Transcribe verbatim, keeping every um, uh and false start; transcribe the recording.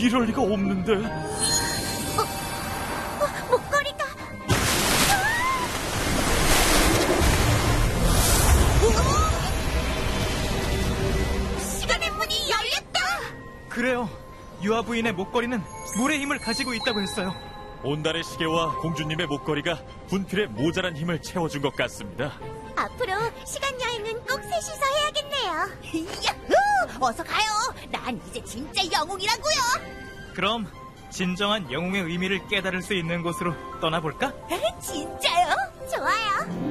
이럴 리가 없는데. 어, 어, 목걸이다. 시간의 문이 열렸다. 그래요. 유아 부인의 목걸이는 물의 힘을 가지고 있다고 했어요. 온달의 시계와 공주님의 목걸이가 분필에 모자란 힘을 채워준 것 같습니다. 앞으로 시간 여행은 꼭 셋이서 해야겠네요. 야호! 어서 가요. 난 이제 진짜 영웅이라고요. 그럼 진정한 영웅의 의미를 깨달을 수 있는 곳으로 떠나볼까? 진짜요? 좋아요.